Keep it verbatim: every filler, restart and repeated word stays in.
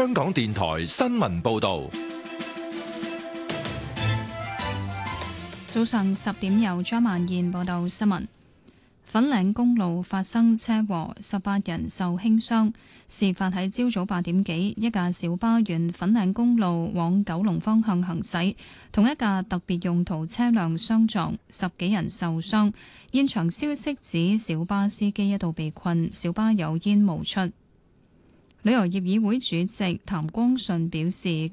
香港電台新聞報道。 早上十點由張曼燕報道新聞。粉嶺公路發生車禍，十八人受輕傷。事發喺朝早八點幾，一架小巴沿粉嶺公路往九龍方向行駛，同一架特別用途車輛相撞，十幾人受傷。現場消息指小巴司機一度被困，小巴有煙冒出。旅遊業議會主席譚光順表示，